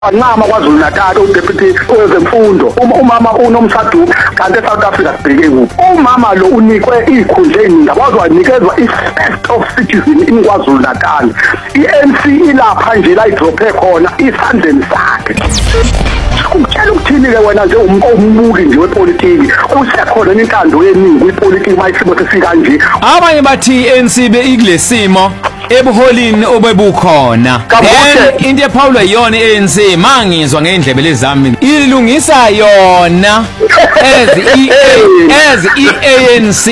Anqama kwaZulu Natal uDeputy wezemfundo umama uNomsadu kanti eSouth Africa sibheke kuphi umama lo unikwe ikhundla eziningi wakwanikezwa i-first of citizen in KwaZulu Natal i-ANC ilapha nje la idrophe khona isandleni sakhe ukutshela ukuthini ke wena nje umbuki nje wepolitiki kusekhona intando yeningi kwipolitiki mayisimo sesikanje abanye bathi ANC be ikulesimo ebuholini obebukhona into ephawulwa yiyona ANC mangizwa ngendlebe lezami ilungisa yona as ANC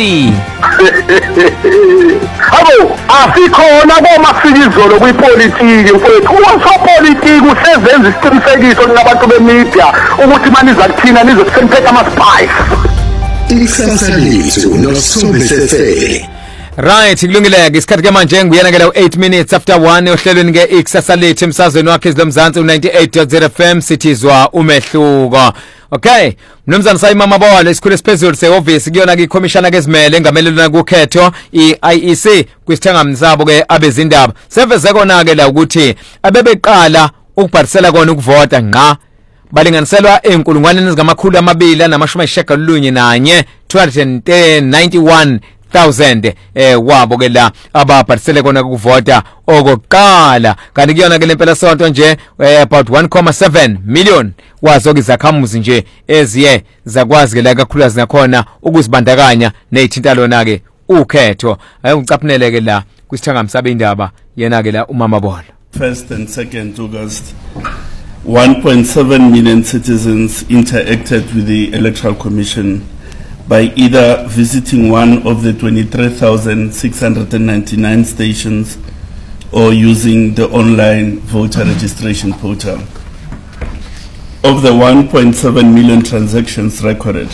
Abo asikhona komafikizolo kwipolitiki mfowethu usopolitiki usezenza isiqinisekiso nabantu bemedia ukuthi maniza kuthina nizokusemphetha ama-spice ikusasa lethu noSobisefele. Right, kulungile ke isikhathi ke manje ngiyana ke la 8 minutes after 1 ohlelweni ke ikusasa lethu emsazweni wakhe izilomzansi u98.0 FM sithizwa umehluko. Okay, mnumzana Sayimama Bawala isikhulu esiphezulu seoffice kuyona ke ikhomishana kezimele engamelelana kukhetho iIEC kwisithangamni sabo ke abezindaba. Seveze kona ke la ukuthi abebeqala ukubharisela kona ukuvota ngqa balinganiselwa enkulungwaneni ezingamakhulu amabili namashumi nanye 291,000 wabo ke la ababharisele kona ukuvota okokuqala kanti kuyona ke lempela sonto nje about 1.7 million wazo izakhamuzi nje eziye zakwazi ke la kakhulukazi nakhona ukuzibandakanya nezithinta lona ke ukhetho ngicaphnele ke la kwisithangamni sabendaba yena ke la uMama Bola. 1st and 2nd August 1.7 million citizens interacted with the Electoral Commission by either visiting one of the 23,699 stations or using the online voter registration portal. Of the 1.7 million transactions recorded,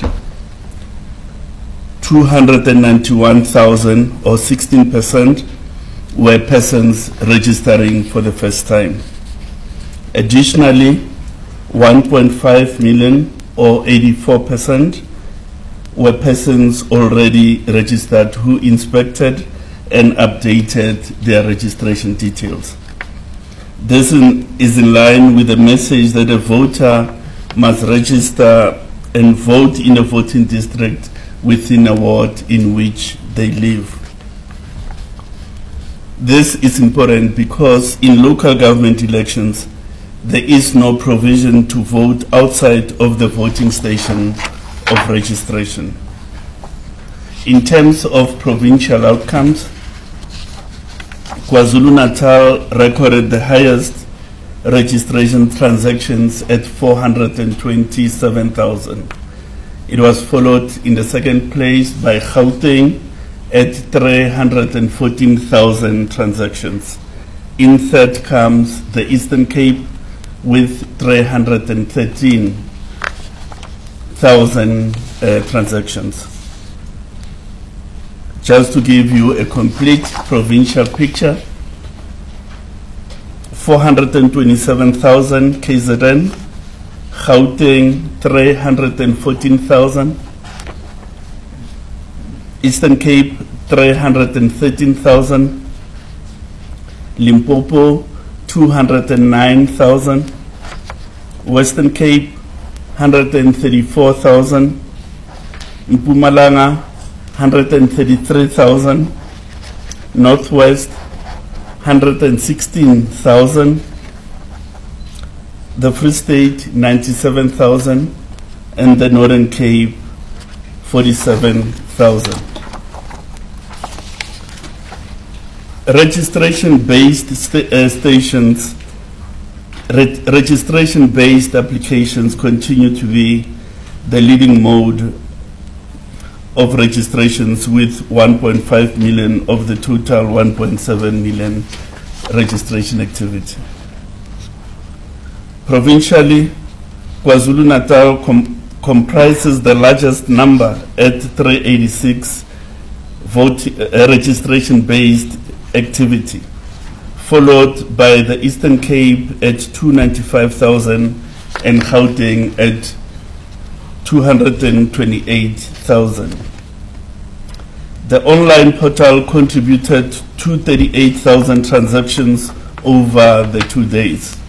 291,000 or 16% were persons registering for the first time. Additionally, 1.5 million or 84% were persons already registered who inspected and updated their registration details. This is in line with the message that a voter must register and vote in a voting district within a ward in which they live. This is important because in local government elections, there is no provision to vote outside of the voting station of registration. In terms of provincial outcomes, KwaZulu-Natal recorded the highest registration transactions at 427,000. It was followed in the second place by Gauteng at 314,000 transactions. In third comes the Eastern Cape with 313,000 transactions. Just to give you a complete provincial picture, 427,000 KZN, Gauteng 314,000, Eastern Cape 313,000, Limpopo 209,000, Western Cape 134,000, Mpumalanga 133,000, Northwest 116,000, the Free State 97,000, and the Northern Cape 47,000. Registration-based applications continue to be the leading mode of registrations with 1.5 million of the total 1.7 million registration activity. Provincially, KwaZulu-Natal comprises the largest number at 386 registration-based activity, followed by the Eastern Cape at 295,000 and Gauteng at 228,000. The online portal contributed to 38,000 transactions over the 2 days.